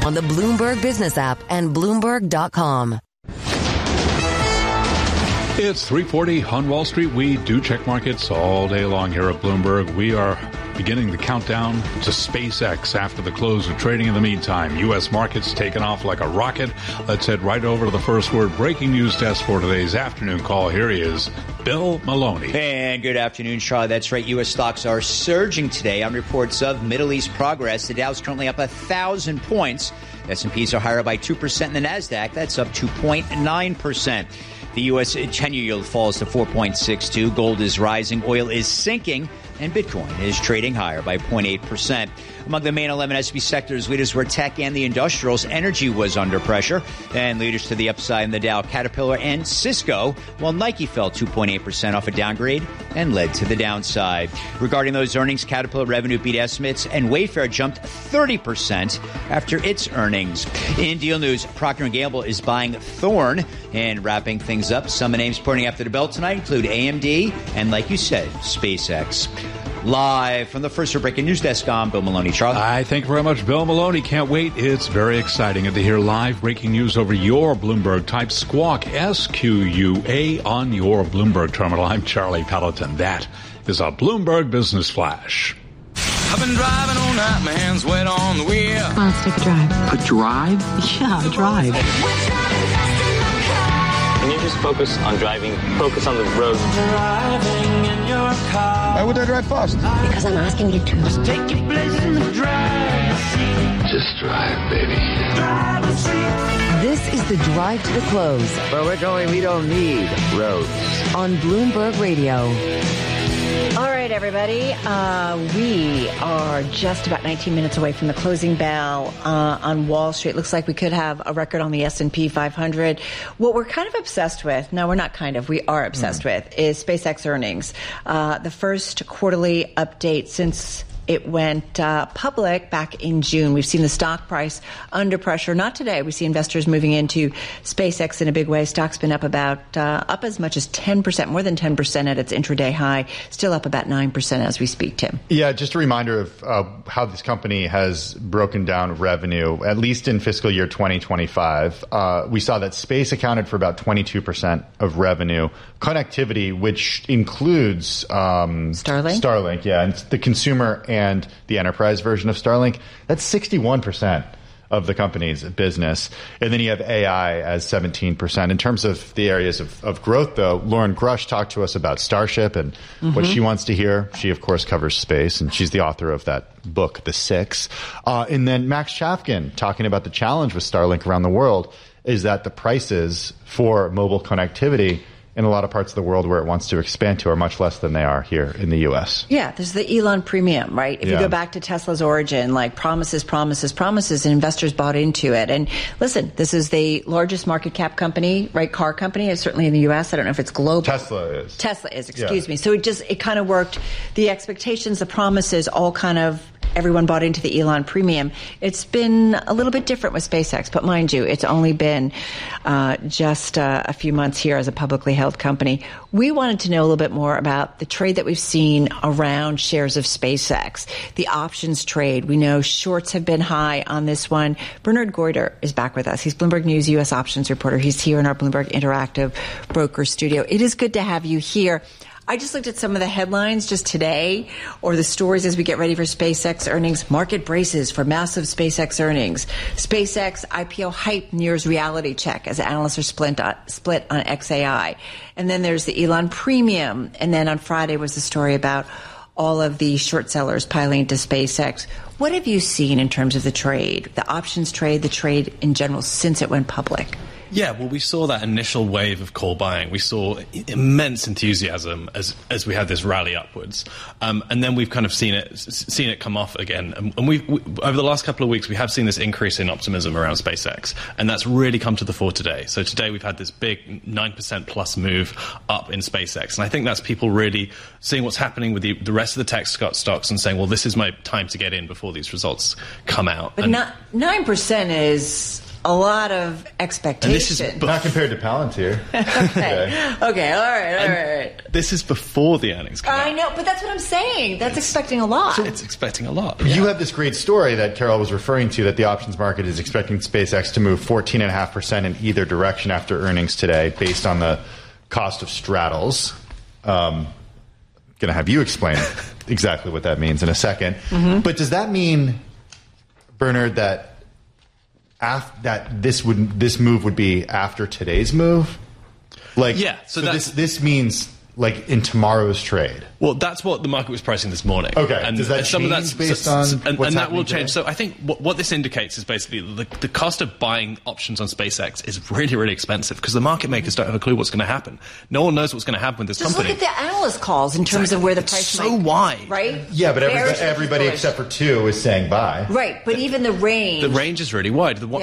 on the Bloomberg Business app and Bloomberg.com. It's 3:40 on Wall Street. We do check markets all day long here at Bloomberg. We are beginning the countdown to SpaceX after the close of trading. In the meantime, U.S. markets taking off like a rocket. Let's head right over to the first word breaking news desk for today's afternoon call. Here he is, Bill Maloney. And good afternoon, Charlie. That's right. U.S. stocks are surging today on reports of Middle East progress. The Dow's currently up 1,000 points. S&Ps are higher by 2%, and the NASDAQ, that's up 2.9%. The U.S. 10-year yield falls to 4.62. Gold is rising. Oil is sinking. And Bitcoin is trading higher by 0.8%. Among the main 11 S&P sectors, leaders were tech and the industrials. Energy was under pressure. And leaders to the upside in the Dow, Caterpillar and Cisco, while Nike fell 2.8% off a downgrade and led to the downside. Regarding those earnings, Caterpillar revenue beat estimates and Wayfair jumped 30% after its earnings. In deal news, Procter & Gamble is buying Thorne. And wrapping things up, some names pointing after the bell tonight include AMD and, like you said, SpaceX. Live from the first breaking news desk, I'm Bill Maloney. Charlie? I thank you very much, Bill Maloney. Can't wait. It's very exciting to hear live breaking news over your Bloomberg. Type Squawk, SQUA, on your Bloomberg terminal. I'm Charlie Pelleton. That is a Bloomberg Business Flash. I've been driving all night, my hands wet on the wheel. Come on, let's take a drive. A drive? Yeah, a drive. Can you just focus on driving? Focus on the road. Driving in your car. Why would I drive fast? Because I'm asking you to. Just take your place in the driver's seat. Just drive, baby. Driver's seat. This is the Drive to the Close. Where we're going, we don't need roads. On Bloomberg Radio. All right, everybody. We are just about 19 minutes away from the closing bell on Wall Street. Looks like we could have a record on the S&P 500. What we're kind of obsessed with, no, we're not kind of, we are obsessed with, is SpaceX earnings. The first quarterly update since it went public back in June. We've seen the stock price under pressure. Not today. We see investors moving into SpaceX in a big way. Stock's been up up as much as 10%, more than 10% at its intraday high. Still up about 9% as we speak, Tim. Yeah, just a reminder of how this company has broken down revenue, at least in fiscal year 2025. We saw that space accounted for about 22% of revenue. Connectivity, which includes Starlink, yeah, and the consumer and the enterprise version of Starlink, that's 61% of the company's business. And then you have AI as 17%. In terms of the areas of growth, though, Lauren Grush talked to us about Starship and what she wants to hear. She, of course, covers space, and she's the author of that book, The Six. And then Max Chafkin talking about the challenge with Starlink around the world is that the prices for mobile connectivity in a lot of parts of the world where it wants to expand to are much less than they are here in the U.S. Yeah, there's the Elon premium, right? If you go back to Tesla's origin, like promises, and investors bought into it. And listen, this is the largest market cap company, right? Car company, certainly in the U.S. I don't know if it's global. Tesla is, excuse me. So it kind of worked. The expectations, the promises, all kind of, everyone bought into the Elon premium. It's been a little bit different with SpaceX, but mind you, it's only been just a few months here as a publicly held company. We wanted to know a little bit more about the trade that we've seen around shares of SpaceX, the options trade. We know shorts have been high on this one. Bernard Goyder is back with us. He's Bloomberg News U.S. options reporter. He's here in our Bloomberg Interactive Broker studio. It is good to have you here. I just looked at some of the headlines just today, or the stories as we get ready for SpaceX earnings. Market braces for massive SpaceX earnings. SpaceX IPO hype nears reality check as analysts are split on XAI. And then there's the Elon premium. And then on Friday was the story about all of the short sellers piling into SpaceX. What have you seen in terms of the trade, the options trade, the trade in general since it went public? Yeah, well, we saw that initial wave of call buying. We saw immense enthusiasm as we had this rally upwards, and then we've kind of seen it come off again. And we over the last couple of weeks, we have seen this increase in optimism around SpaceX, and that's really come to the fore today. So today we've had this big 9% plus move up in SpaceX, and I think that's people really seeing what's happening with the rest of the tech stocks and saying, well, this is my time to get in before these results come out. But 9% is a lot of expectation. And this is not compared to Palantir. Okay, all right. This is before the earnings come out. I know, but that's what I'm saying. That's expecting a lot. So it's expecting a lot. You have this great story that Carol was referring to, that the options market is expecting SpaceX to move 14.5% in either direction after earnings today, based on the cost of straddles. Going to have you explain exactly what that means in a second. Mm-hmm. But does that mean, Bernard, that this move would be after today's move? So this means like in tomorrow's trade. Well, that's what the market was pricing this morning. Okay. And does that change based on what's that will change. Today? So I think what this indicates is basically the cost of buying options on SpaceX is really, really expensive because the market makers don't have a clue what's going to happen. No one knows what's going to happen with this company. Just look at the analyst calls in terms of where the price so wide. Right? Yeah, but everybody except for two is saying buy. Right, but even the range. The range is really wide. That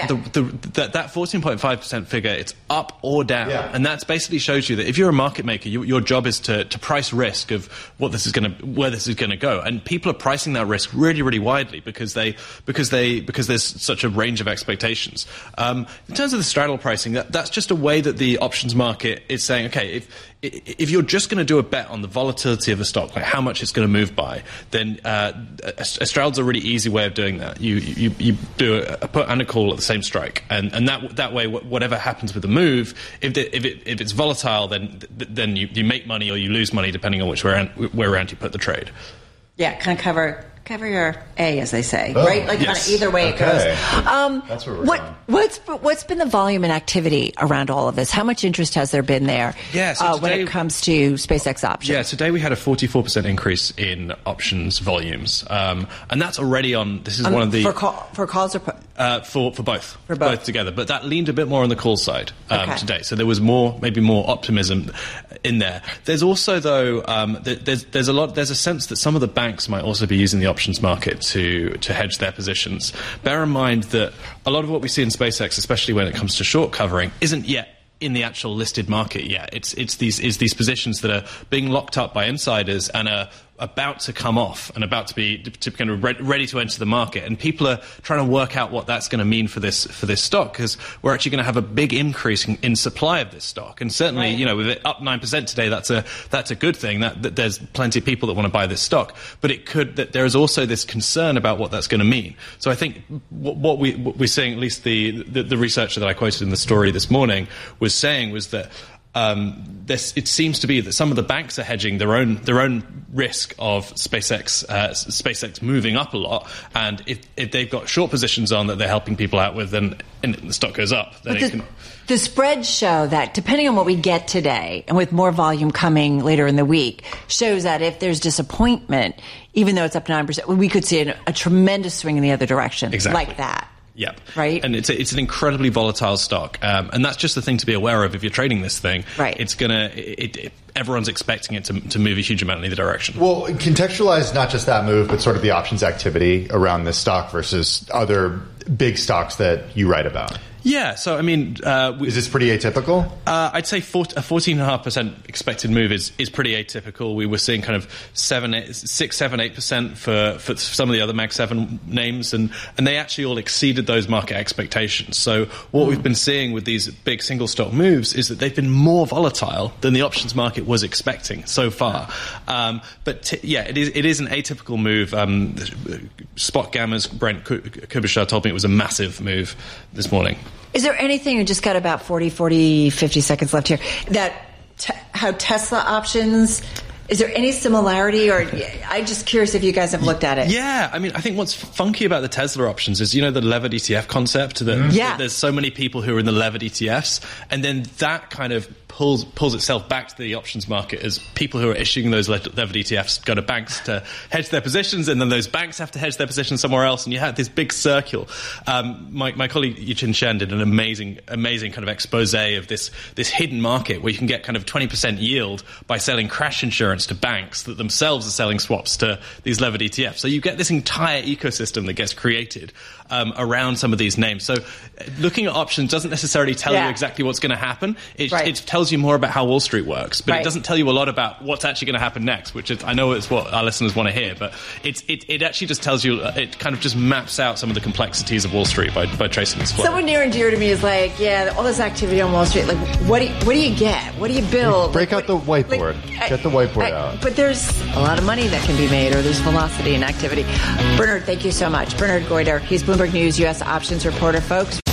14.5% figure, it's up or down. Yeah. And that basically shows you that if you're a market maker, your job is to price risk of where this is going to go, and people are pricing that risk really, really widely because there's such a range of expectations. In terms of the straddle pricing, that's just a way that the options market is saying, okay, if you're just going to do a bet on the volatility of a stock, like how much it's going to move by, then a straddle's a really easy way of doing that. You do a put and a call at the same strike, and that way, whatever happens with the move, if it's volatile, then you make money or you lose money depending on which way around you put the trade. Yeah, kind of cover your A, as they say, right? Like kind of either way it goes. That's where we're going. What's been the volume and activity around all of this? How much interest has there been there when it comes to SpaceX options? Yeah, today we had a 44% increase in options volumes, and that's already on. This is one of the for calls or put? For both together. But that leaned a bit more on the call side today. So there was maybe more optimism in there. There's also though there's a sense that some of the banks might also be using the options market to hedge their positions. Bear in mind that a lot of what we see in SpaceX, especially when it comes to short covering, isn't yet in the actual listed market yet. It's these positions that are being locked up by insiders and are about to come off and about to be kind of ready to enter the market, and people are trying to work out what that's going to mean for this stock, because we're actually going to have a big increase in supply of this stock, and certainly with it up 9% today, that's a good thing. That there's plenty of people that want to buy this stock, but that there is also this concern about what that's going to mean. So I think what we're seeing, at least the researcher that I quoted in the story this morning was saying was that. It seems to be that some of the banks are hedging their own risk of SpaceX moving up a lot, and if they've got short positions on that they're helping people out with, then and the stock goes up. Then the spreads show that, depending on what we get today, and with more volume coming later in the week, shows that if there's disappointment, even though it's up 9%, we could see a tremendous swing in the other direction, like that. Yep. Right. And it's an incredibly volatile stock, and that's just the thing to be aware of if you're trading this thing. Right. It's everyone's expecting it to move a huge amount in either direction. Well, contextualize not just that move, but sort of the options activity around this stock versus other big stocks that you write about. Yeah, so I mean, is this pretty atypical? I'd say a 14.5% expected move is pretty atypical. We were seeing kind of 6, 7, 8% for some of the other Mag 7 names, and they actually all exceeded those market expectations. So what we've been seeing with these big single stock moves is that they've been more volatile than the options market was expecting so far. It is an atypical move. Spot Gamma's Brent Kubishar told me it was a massive move this morning. Is there anything, we just got about 50 seconds left here, that how Tesla options, is there any similarity, or I'm just curious if you guys have looked at it? Yeah, I mean, I think what's funky about the Tesla options is, the levered ETF concept, that there's so many people who are in the levered ETFs, and then that kind of pulls itself back to the options market as people who are issuing those levered ETFs go to banks to hedge their positions, and then those banks have to hedge their positions somewhere else, and you have this big circle. My colleague Yichin Shen did an amazing kind of expose of this hidden market where you can get kind of 20% yield by selling crash insurance to banks that themselves are selling swaps to these levered ETFs. So you get this entire ecosystem that gets created around some of these names. So looking at options doesn't necessarily tell you exactly what's going to happen. It tells tells you more about how Wall Street works, but Right. it doesn't tell you a lot about what's actually going to happen next, which is, I know it's what our listeners want to hear, but it actually just tells you, it kind of just maps out some of the complexities of Wall Street by tracing this flow. Someone near and dear to me is like, yeah, all this activity on Wall Street, like, what do you get? What do you build? Break out the whiteboard. Get the whiteboard out. But there's a lot of money that can be made, or there's velocity and activity. Bernard, thank you so much. Bernard Goyder, he's Bloomberg News U.S. options reporter, folks.